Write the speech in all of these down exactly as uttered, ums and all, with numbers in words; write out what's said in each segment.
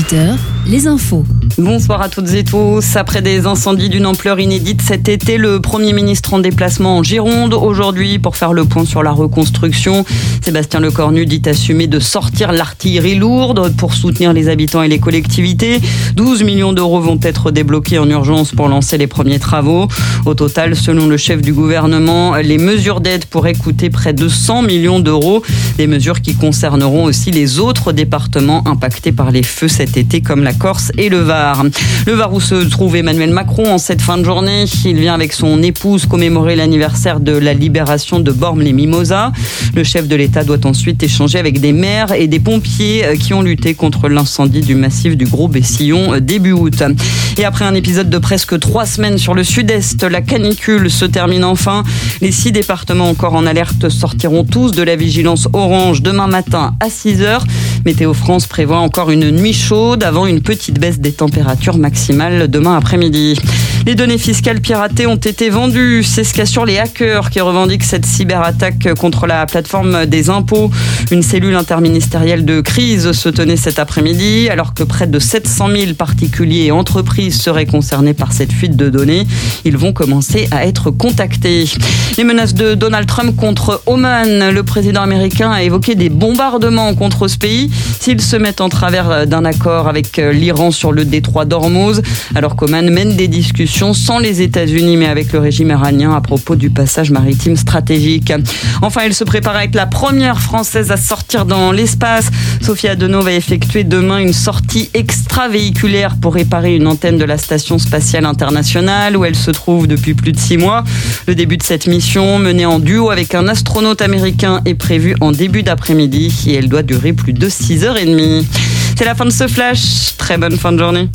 dix-huit heures, les infos. Bonsoir à toutes et tous. Après des incendies d'une ampleur inédite cet été, le Premier ministre en déplacement en Gironde aujourd'hui pour faire le point sur la reconstruction. Sébastien Lecornu dit assumer de sortir l'artillerie lourde pour soutenir les habitants et les collectivités. douze millions d'euros vont être débloqués en urgence pour lancer les premiers travaux. Au total, selon le chef du gouvernement, les mesures d'aide pourraient coûter près de cent millions d'euros. Des mesures qui concerneront aussi les autres départements impactés par les feux cet été, comme la Corse et le Var. Le Var où se trouve Emmanuel Macron en cette fin de journée. Il vient avec son épouse commémorer l'anniversaire de la libération de Bormes-les-Mimosas. Le chef de l'État doit ensuite échanger avec des maires et des pompiers qui ont lutté contre l'incendie du massif du Gros Bessillon début août. Et après un épisode de presque trois semaines sur le sud-est, la canicule se termine enfin. Les six départements encore en alerte sortiront tous de la vigilance orange demain matin à six heures. Météo France prévoit encore une nuit chaude avant une petite baisse des températures maximales demain après-midi. Les données fiscales piratées ont été vendues. C'est ce qu'assurent les hackers qui revendiquent cette cyberattaque contre la plateforme des impôts. Une cellule interministérielle de crise se tenait cet après-midi alors que près de sept cent mille particuliers et entreprises seraient concernés par cette fuite de données. Ils vont commencer à être contactés. Les menaces de Donald Trump contre Oman. Le président américain a évoqué des bombardements contre ce pays s'il se met en travers d'un accord avec l'Iran sur le détroit d'Ormuz, alors qu'Oman mène des discussions sans les États-Unis mais avec le régime iranien à propos du passage maritime stratégique. Enfin, elle se prépare à être la première Française à sortir dans l'espace. Sophie Adenau va effectuer demain une sortie extravéhiculaire pour réparer une antenne de la Station spatiale internationale où elle se trouve depuis plus de six mois. Le début de cette mission, menée en duo avec un astronaute américain, est prévu en début d'après-midi et elle doit durer plus de six heures trente. C'est la fin de ce flash. Très bonne fin de journée.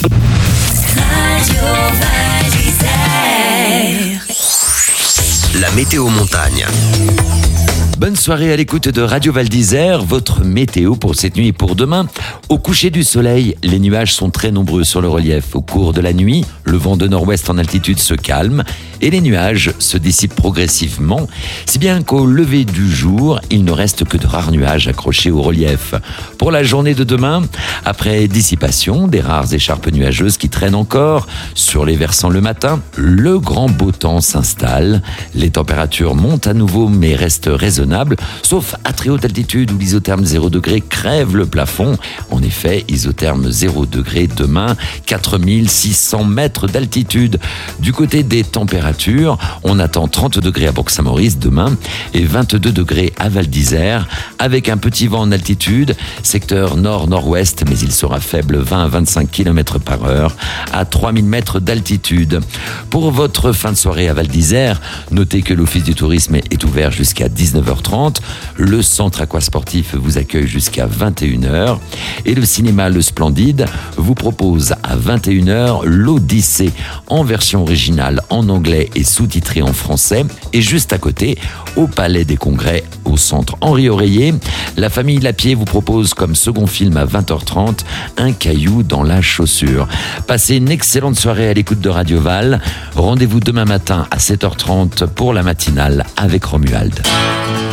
La météo montagne. Bonne soirée à l'écoute de Radio Val d'Isère, votre météo pour cette nuit et pour demain. Au coucher du soleil, les nuages sont très nombreux sur le relief. Au cours de la nuit, le vent de nord-ouest en altitude se calme et les nuages se dissipent progressivement, si bien qu'au lever du jour, il ne reste que de rares nuages accrochés au relief. Pour la journée de demain, après dissipation des rares écharpes nuageuses qui traînent encore sur les versants le matin, le grand beau temps s'installe. Les températures montent à nouveau mais restent raisonnables, sauf à très haute altitude où l'isotherme zéro degré crève le plafond. En effet, isotherme zéro degré demain, quatre mille six cents mètres d'altitude. Du côté des températures, on attend trente degrés à Bourg-Saint-Maurice demain et vingt-deux degrés à Val d'Isère, avec un petit vent en altitude, secteur nord-nord-ouest, mais il sera faible, vingt à vingt-cinq kilomètres par heure, à trois mille mètres d'altitude. Pour votre fin de soirée à Val d'Isère, notez que l'Office du tourisme est ouvert jusqu'à dix-neuf heures trente. Le centre aquasportif vous accueille jusqu'à vingt et une heures. Et le cinéma Le Splendide vous propose à vingt et une heures l'Odyssée en version originale en anglais et sous-titrée en français. Et juste à côté, au Palais des Congrès, au centre Henri Oreiller, la famille Lapierre vous propose comme second film à vingt heures trente Un caillou dans la chaussure. Passez une excellente soirée à l'écoute de Radio Val. Rendez-vous demain matin à sept heures trente pour la matinale avec Romuald.